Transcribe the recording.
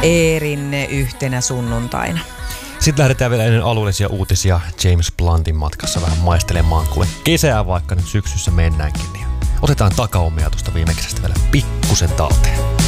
Eerin yhtenä sunnuntaina. Sitten lähdetään vielä ennen alueellisia uutisia James Bluntin matkassa vähän maistelemaan. Kuule kesää, vaikka nyt syksyssä mennäänkin, niin otetaan takaumia tuosta viime kesästä vielä pikkusen talteen.